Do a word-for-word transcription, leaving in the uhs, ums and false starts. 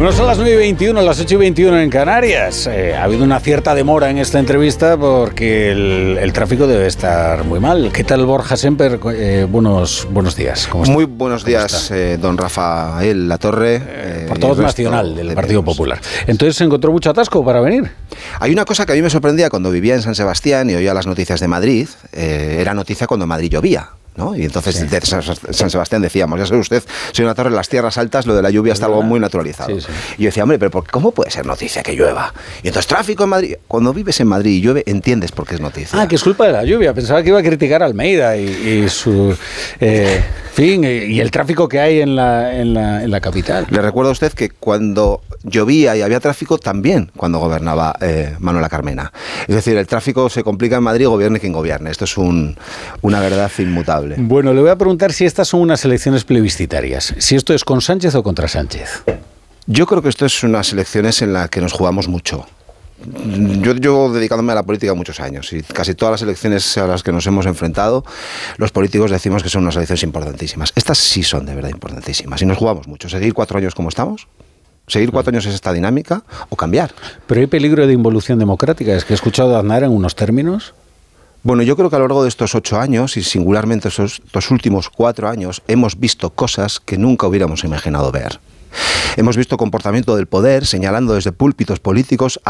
Bueno, son las nueve y veintiuno, las ocho y veintiuno en Canarias. Eh, ha habido una cierta demora en esta entrevista porque el, el tráfico debe estar muy mal. ¿Qué tal, Borja Semper? Eh, buenos, buenos días. ¿Cómo está? Muy buenos días, eh, don Rafael Latorre. Eh, portavoz nacional del Partido Popular. Entonces, ¿se encontró mucho atasco para venir? Hay una cosa que a mí me sorprendía cuando vivía en San Sebastián y oía las noticias de Madrid. Eh, era noticia cuando en Madrid llovía, ¿no? Y entonces sí. de San Sebastián decíamos, ya sabe usted, señor Latorre, en las tierras altas lo de la lluvia está algo muy naturalizado. Sí, sí. Y yo decía, hombre, pero ¿cómo puede ser noticia que llueva? Y entonces, tráfico en Madrid. Cuando vives en Madrid y llueve, entiendes por qué es noticia. Ah, que es culpa de la lluvia. Pensaba que iba a criticar a Almeida y, y su... Eh, fin, y el tráfico que hay en la, en, la, en la capital. Le recuerdo a usted que cuando llovía y había tráfico, también cuando gobernaba eh, Manuela Carmena. Es decir, el tráfico se complica en Madrid, gobierne quien gobierne. Esto es un, una verdad inmutable. Bueno, le voy a preguntar si estas son unas elecciones plebiscitarias. Si esto es con Sánchez o contra Sánchez. Yo creo que esto es unas elecciones en las que nos jugamos mucho. Yo llevo dedicándome a la política muchos años y casi todas las elecciones a las que nos hemos enfrentado, los políticos decimos que son unas elecciones importantísimas. Estas sí son de verdad importantísimas y nos jugamos mucho. ¿Seguir cuatro años como estamos? ¿Seguir cuatro años es esta dinámica o cambiar? Pero hay peligro de involución democrática. Es que he escuchado a Aznar en unos términos... Bueno, yo creo que a lo largo de estos ocho años y singularmente estos, estos últimos cuatro años hemos visto cosas que nunca hubiéramos imaginado ver. Hemos visto comportamiento del poder señalando desde púlpitos políticos a